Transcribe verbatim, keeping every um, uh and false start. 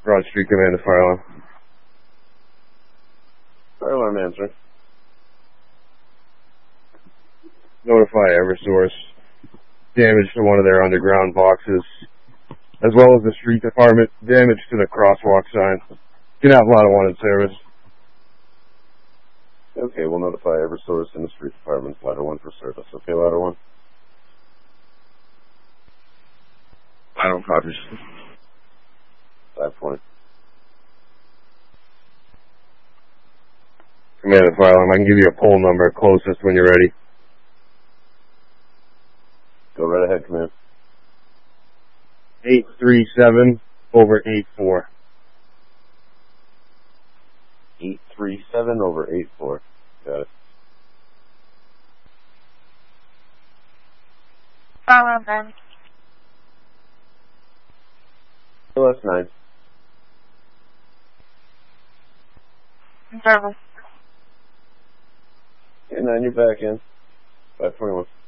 Broad Street Command to fire alarm. Fire alarm answering. Notify Eversource. Damage to one of their underground boxes, as well as the street department. Damage to the crosswalk sign. Canal Ladder one in service. Okay, we'll notify Eversource and the street department. Ladder one for service. Okay, Ladder one. Ladder one copies. Five point. Command and fire alarm. I can give you a poll number closest when you're ready. Go right ahead, command. Eight three seven over eight four. Eight three seven over eight four. Got it. Fire alarm. L S nine. In service. And then you're back in. five twenty-one.